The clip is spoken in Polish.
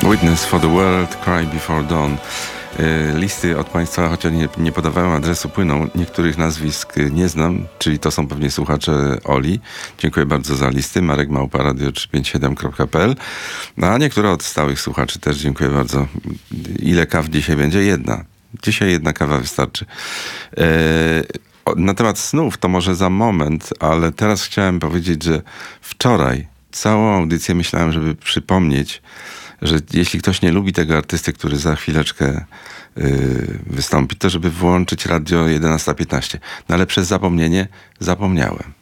Witness for the World, Cry Before Dawn. Listy od Państwa, chociaż nie podawałem adresu, płyną. Niektórych nazwisk nie znam, czyli to są pewnie słuchacze Oli. Dziękuję bardzo za listy. Marek Małpa, radio357.pl. A niektóre od stałych słuchaczy też dziękuję bardzo. Ile kaw dzisiaj będzie? Jedna. Dzisiaj jedna kawa wystarczy. Na temat snów to może za moment, ale teraz chciałem powiedzieć, że wczoraj całą audycję myślałem, żeby przypomnieć, że jeśli ktoś nie lubi tego artysty, który za chwileczkę wystąpi, to żeby włączyć radio 11:15. No ale przez zapomnienie zapomniałem.